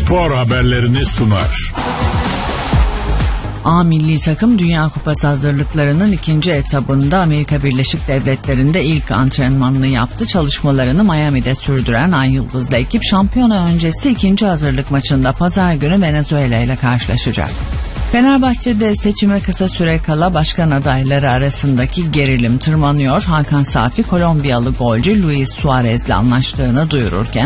spor haberlerini sunar. A milli takım Dünya Kupası hazırlıklarının ikinci etabında Amerika Birleşik Devletleri'nde ilk antrenmanını yaptı. Çalışmalarını Miami'de sürdüren Ay Yıldızlı ekip şampiyona öncesi ikinci hazırlık maçında pazar günü Venezuela ile karşılaşacak. Fenerbahçe'de seçime kısa süre kala başkan adayları arasındaki gerilim tırmanıyor. Hakan Safi Kolombiyalı golcü Luis Suarez'le anlaştığını duyururken